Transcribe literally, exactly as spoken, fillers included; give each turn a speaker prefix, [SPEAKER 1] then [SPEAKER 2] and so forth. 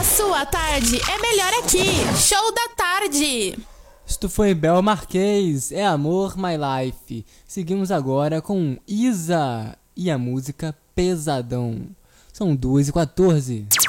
[SPEAKER 1] sua tarde é melhor aqui. Show da tarde.
[SPEAKER 2] Isto foi Bel Marquez, É Amor, My Life. Seguimos agora com Isa e a música Pesadão. São duas e quatorze.